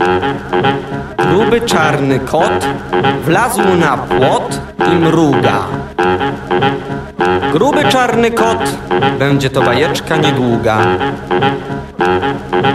Gruby czarny kot wlazł na płot i mruga. Gruby czarny kot, będzie to bajeczka niedługa.